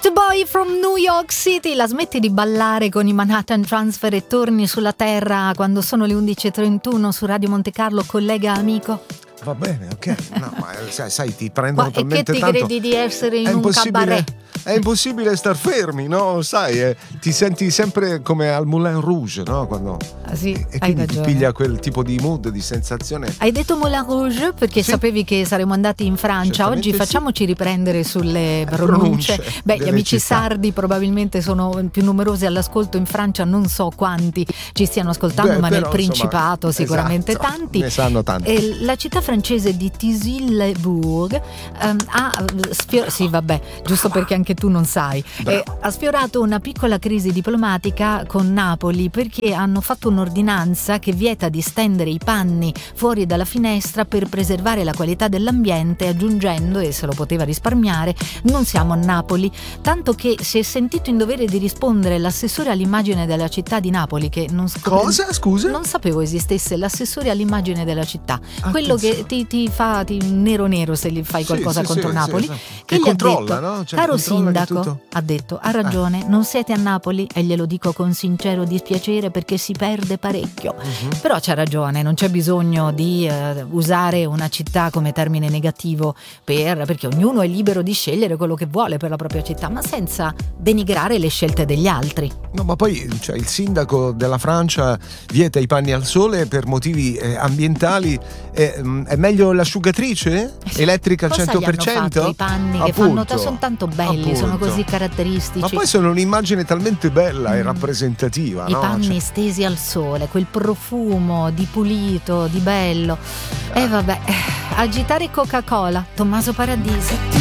The Boy from New York City. La smetti di ballare con i Manhattan Transfer e torni sulla terra quando sono le 11.31 su Radio Monte Carlo, collega amico? Va bene, ok. No, ma sai, ti prendono talmente tanto. E che ti tanto, credi di essere in un cabaret? È impossibile star fermi, no? Sai, ti senti sempre come al Moulin Rouge, no? Quando sì, e quindi ti piglia quel tipo di mood, di sensazione. Hai detto Moulin Rouge perché sapevi che saremmo andati in Francia. Certamente oggi facciamoci riprendere sulle pronunce. Gli amici sardi probabilmente sono più numerosi all'ascolto in Francia, non so quanti ci stiano ascoltando, ma nel Principato sicuramente tanti. Ne sanno tanti. La città francese di Thionville sì, vabbè, giusto perché anche tu non sai, ha sfiorato una piccola crisi diplomatica con Napoli perché hanno fatto un'ordinanza che vieta di stendere i panni fuori dalla finestra per preservare la qualità dell'ambiente, aggiungendo, e se lo poteva risparmiare, non siamo a Napoli, tanto che si è sentito in dovere di rispondere l'assessore all'immagine della città di Napoli, che Cosa? Scusa? Non sapevo esistesse l'assessore all'immagine della città. Quello che ti fa nero se gli fai qualcosa contro Napoli, che gli controlla, ha detto, no? caro sindaco, ha detto, ha ragione, non siete a Napoli e glielo dico con sincero dispiacere perché si perde parecchio. Però c'ha ragione, non c'è bisogno di usare una città come termine negativo perché ognuno è libero di scegliere quello che vuole per la propria città, ma senza denigrare le scelte degli altri. No, ma poi il sindaco della Francia vieta i panni al sole per motivi ambientali. È meglio l'asciugatrice elettrica al 100%? Fatto i panni che sono tanto belli, sono così caratteristici. Ma poi sono un'immagine talmente bella e rappresentativa, i panni stesi al sole, quel profumo di pulito, di bello. E vabbè, agitare Coca-Cola, Tommaso Paradisi.